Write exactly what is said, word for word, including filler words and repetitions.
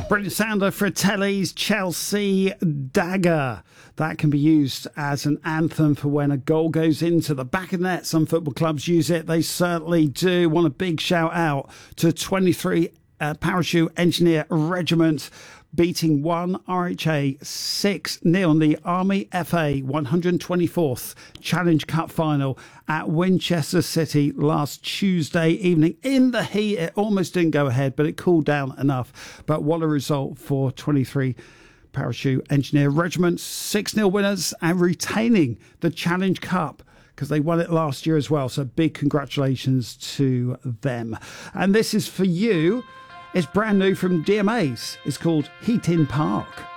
Brilliant sounder, Fratelli's Chelsea Dagger. That can be used as an anthem for when a goal goes into the back of the net. Some football clubs use it. They certainly do. Want a big shout out to twenty-three uh, Parachute Engineer Regiment, beating one R H A six nil in the Army F A one hundred twenty-fourth Challenge Cup final at Winchester City last Tuesday evening. In the heat, it almost didn't go ahead, but it cooled down enough. But what a result for twenty-three Parachute Engineer Regiment, six nil winners and retaining the Challenge Cup, because they won it last year as well. So big congratulations to them. And this is for you. It's brand new from D M A's. It's called Heaton Park.